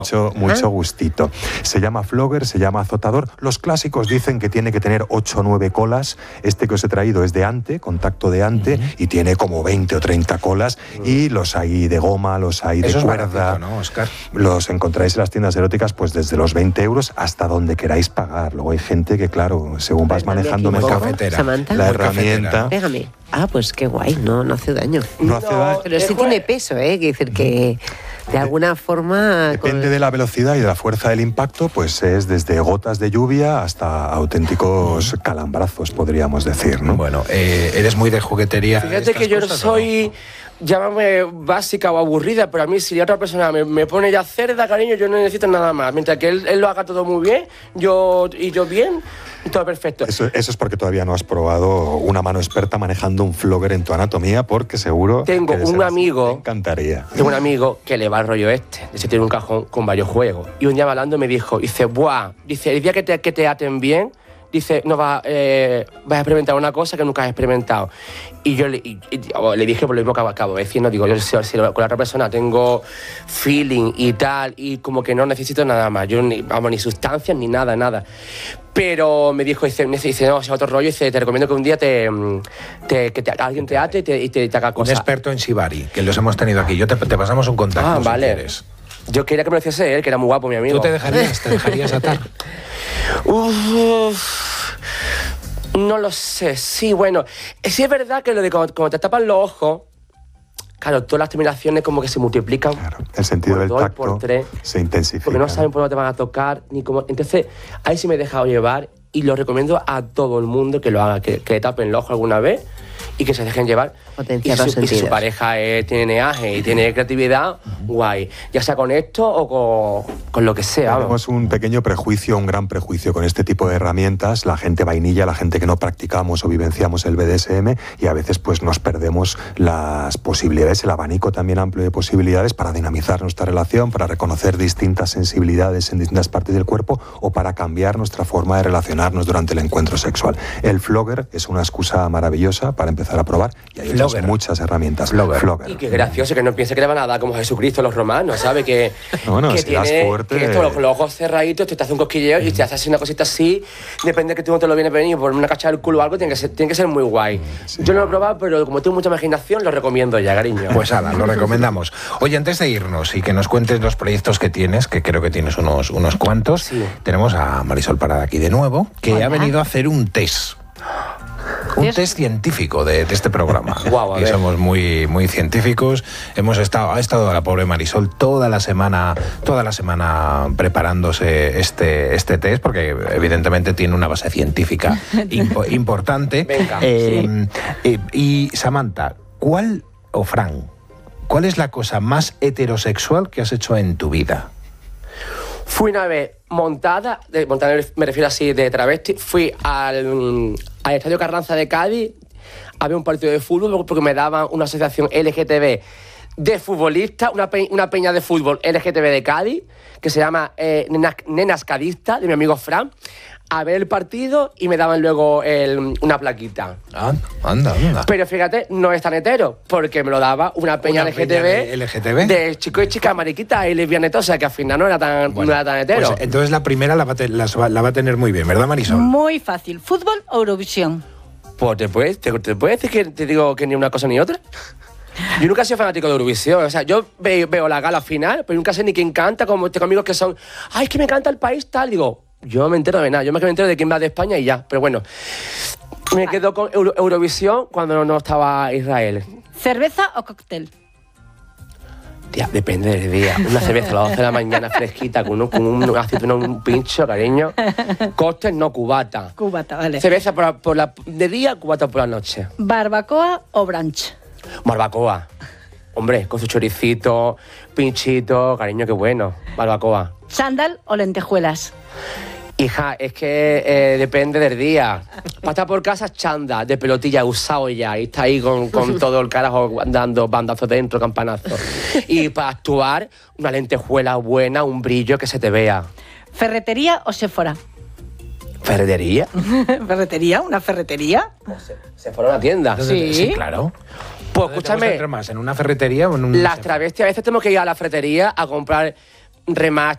Mucho gustito. Se llama flogger, se llama azotador. Los clásicos dicen que tiene que tener 8 o 9 colas. Este que os he traído es de ante, contacto de ante, y tiene como 20 o 30 colas. Y los hay de goma, los hay de eso cuerda. Es baratito, ¿no, Óscar? Los encontráis en las tiendas eróticas pues desde los 20 euros hasta donde queráis pagar. Luego hay gente que, claro, según vas manejando mejor la herramienta... Pégame. Ah, pues qué guay, no hace daño. No hace daño. Pero sí tiene peso, ¿eh? Quiere decir que de alguna forma... Depende de la velocidad y de la fuerza del impacto, pues es desde gotas de lluvia hasta auténticos calambrazos, podríamos decir, ¿no? Bueno, eres muy de juguetería. Fíjate que yo soy... Llámame básica o aburrida, pero a mí si otra persona me pone ya cerda, cariño, yo no necesito nada más. Mientras que él lo haga todo muy bien, yo bien, todo perfecto. Eso es porque todavía no has probado una mano experta manejando un flogger en tu anatomía, porque seguro tengo que un amigo, te encantaría. Tengo un amigo que le va al rollo este. Dice, tiene un cajón con varios juegos. Y un día hablando me dijo, ¡buah! Dice, el día que te aten bien, dice, no vas a experimentar una cosa que nunca has experimentado. Y yo le dije por lo mismo que acabo de decir, no digo, yo si con la otra persona tengo feeling y tal, y como que no necesito nada más, yo ni sustancias ni nada. Pero me dijo, dice, no, es otro rollo, dice, te recomiendo que un día alguien te ate y te haga cosas. Un experto en shibari, que los hemos tenido aquí. Te pasamos un contacto si quieres. Yo quería que me lo hiciese él, que era muy guapo, mi amigo. ¿Tú te dejarías atar? No lo sé, sí, bueno. Sí es verdad que lo de cuando te tapan los ojos, claro, todas las terminaciones como que se multiplican. Claro, el sentido del tacto por 3, se intensifica. Porque no saben por dónde te van a tocar, ni cómo. Entonces, ahí sí me he dejado llevar y lo recomiendo a todo el mundo que lo haga, que tapen el ojo alguna vez y que se dejen llevar. Y si su pareja tiene neaje y tiene creatividad, guay. Ya sea con esto o con lo que sea. Tenemos un pequeño prejuicio, un gran prejuicio con este tipo de herramientas. La gente vainilla, la gente que no practicamos o vivenciamos el BDSM, y a veces pues nos perdemos las posibilidades, el abanico también amplio de posibilidades para dinamizar nuestra relación, para reconocer distintas sensibilidades en distintas partes del cuerpo o para cambiar nuestra forma de relacionarnos durante el encuentro sexual. El flogger es una excusa maravillosa para empezar a probar, y hay muchas herramientas. Flogger. Y qué gracioso, que no piense que le van a dar como Jesucristo los romanos, ¿sabes? Que, bueno, que si tiene fuerte, que esto, los ojos cerraditos, te hace un cosquilleo y te hace así una cosita así, depende de que tú no te lo vienes venir por una cachada del culo o algo, tiene que ser muy guay. Sí. Yo no lo he probado, pero como tengo mucha imaginación, lo recomiendo ya, cariño. Pues nada, lo recomendamos. Oye, antes de irnos y que nos cuentes los proyectos que tienes, que creo que tienes unos cuantos, tenemos a Marisol Parada aquí de nuevo, que ha venido a hacer un test. Un test científico de este programa. Wow, y somos muy, muy científicos. Ha estado la pobre Marisol toda la semana preparándose este test, porque evidentemente tiene una base científica importante. Venga, y Samantha, ¿cuál es la cosa más heterosexual que has hecho en tu vida? Fui una vez montada me refiero así de travesti, fui al Estadio Carranza de Cádiz a ver un partido de fútbol porque me daban una asociación LGTB de futbolistas, una peña de fútbol LGTB de Cádiz, que se llama Nenas Cadistas, de mi amigo Fran, a ver el partido y me daban luego una plaquita. Anda. Pero fíjate, no es tan hetero, porque me lo daba una peña LGTB de chicos y chicas, mariquitas y lesbianetas, o sea que al final no era tan hetero. Pues entonces la primera la va a tener muy bien, ¿verdad, Marisol? Muy fácil. ¿Fútbol o Eurovisión? Pues te puedes decir que te digo que ni una cosa ni otra. Yo nunca he sido fanático de Eurovisión, o sea, yo veo la gala final, pero nunca sé ni quién canta, como tengo amigos que son, ¡ay, es que me canta el país tal! Digo, yo no me entero de nada, yo me entero de quién va de España y ya, pero bueno, me quedo con Eurovisión cuando no estaba Israel. ¿Cerveza o cóctel? Tía, depende del día. Una cerveza a las 12 de la mañana fresquita con un aceituna, un pincho, cariño. Cóctel, no, cubata. Cubata, vale. Cerveza de día, cubata por la noche. ¿Barbacoa o brunch? Barbacoa. Hombre, con su choricito, pinchito, cariño, qué bueno. Barbacoa. ¿Chándal o lentejuelas? Hija, es que depende del día. Para estar por casa, chándal, de pelotilla, usado ya. Y está ahí con todo el carajo dando bandazos dentro, campanazos. Y para actuar, una lentejuela buena, un brillo que se te vea. ¿Ferretería o Sephora? ¿Ferretería? ¿Ferretería? ¿Una ferretería? ¿Sephora una tienda? Sí, claro. Pues escúchame. ¿En una ferretería o en un...? Las travestis a veces tenemos que ir a la ferretería a comprar remaches